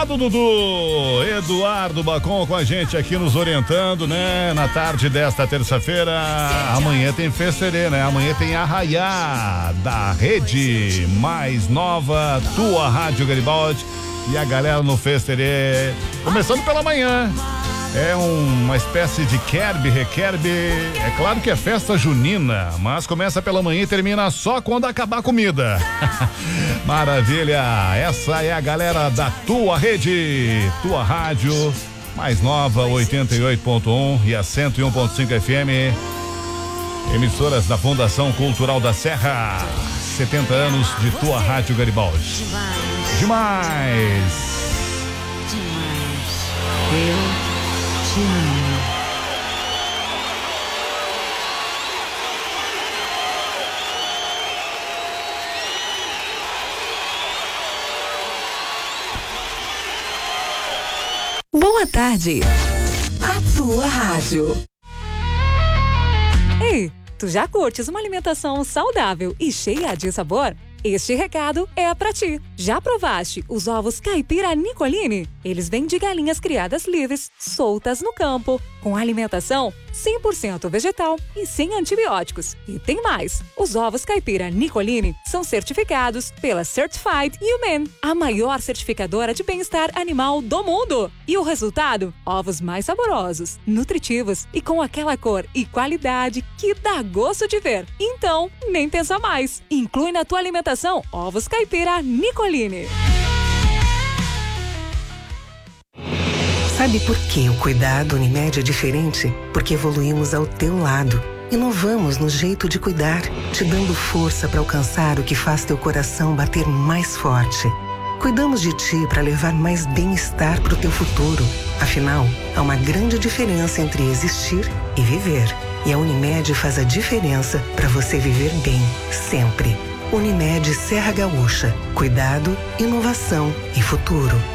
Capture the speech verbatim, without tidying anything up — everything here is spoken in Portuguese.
Obrigado, Dudu. Eduardo Bacon com a gente aqui nos orientando, né? Na tarde desta terça-feira. Amanhã tem Festerê, né? Amanhã tem Arraiá da rede mais nova, tua Rádio Garibaldi. E a galera no Festerê, começando pela manhã. É um, uma espécie de querbe, requerbe. É claro que é festa junina, mas começa pela manhã e termina só quando acabar a comida. Maravilha! Essa é a galera da tua rede, tua rádio, mais nova, oitenta e oito ponto um e a cento e um ponto cinco F M. Emissoras da Fundação Cultural da Serra. setenta anos de tua Rádio Garibaldi. Demais! Demais! Demais! Eu te amo. Boa tarde. A tua rádio. Ei, tu já curtes uma alimentação saudável e cheia de sabor? Este recado é pra ti. Já provaste os ovos caipira Nicolini? Eles vêm de galinhas criadas livres, soltas no campo, com alimentação cem por cento vegetal e sem antibióticos. E tem mais! Os ovos caipira Nicolini são certificados pela Certified Human, a maior certificadora de bem-estar animal do mundo. E o resultado? Ovos mais saborosos, nutritivos e com aquela cor e qualidade que dá gosto de ver. Então, nem pensa mais. Inclui na tua alimentação ovos caipira Nicolini. Sabe por que o cuidado Unimed é diferente? Porque evoluímos ao teu lado. Inovamos no jeito de cuidar, te dando força para alcançar o que faz teu coração bater mais forte. Cuidamos de ti para levar mais bem-estar para o teu futuro. Afinal, há uma grande diferença entre existir e viver. E a Unimed faz a diferença para você viver bem, sempre. Unimed Serra Gaúcha. Cuidado, inovação e futuro.